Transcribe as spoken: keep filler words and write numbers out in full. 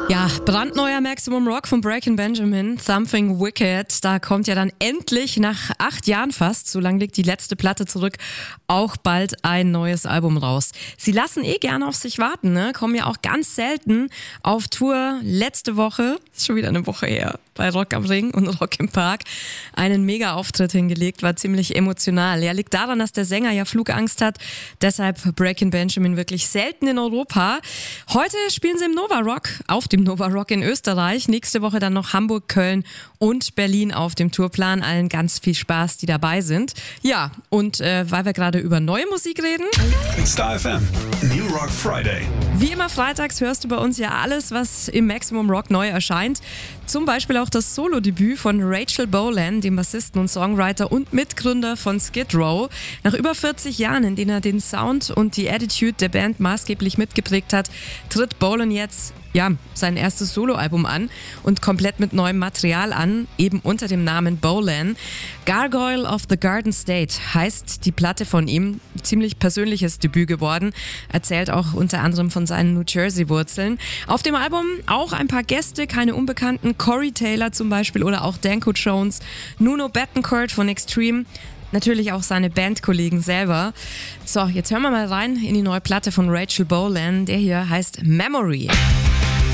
Ja, brandneuer Maximum Rock von Breaking Benjamin, Something Wicked. Da kommt ja dann endlich nach acht Jahren fast, so lang liegt die letzte Platte zurück, auch bald ein neues Album raus. Sie lassen eh gerne auf sich warten, ne? Kommen ja auch ganz selten auf Tour. Letzte Woche, ist schon wieder eine Woche her, bei Rock am Ring und Rock im Park, einen Mega-Auftritt hingelegt, war ziemlich emotional. Ja, liegt daran, dass der Sänger ja Flugangst hat, deshalb Breaking Benjamin wirklich selten in Europa. Heute spielen sie im Nova Rock, auf dem Nova Rock in Österreich. Nächste Woche dann noch Hamburg, Köln und Berlin auf dem Tourplan. Allen ganz viel Spaß, die dabei sind. Ja, und äh, weil wir gerade über neue Musik reden. Star F M, New Rock Friday. Wie immer freitags hörst du bei uns ja alles, was im Maximum Rock neu erscheint. Zum Beispiel auch das Solo-Debüt von Rachel Bolan, dem Bassisten und Songwriter und Mitgründer von Skid Row. Nach über vierzig Jahren, in denen er den Sound und die Attitude der Band maßgeblich mitgeprägt hat, tritt Bolan jetzt ja, sein erstes Soloalbum an und komplett mit neuem Material an, eben unter dem Namen Bolan. Gargoyle of the Garden State heißt die Platte von ihm, ziemlich persönliches Debüt geworden, erzählt auch unter anderem von seinen New Jersey-Wurzeln. Auf dem Album auch ein paar Gäste, keine Unbekannten, Corey Taylor zum Beispiel oder auch Danko Jones, Nuno Bettencourt von Extreme, natürlich auch seine Bandkollegen selber. So, jetzt hören wir mal rein in die neue Platte von Rachel Bolan, der hier heißt Memory.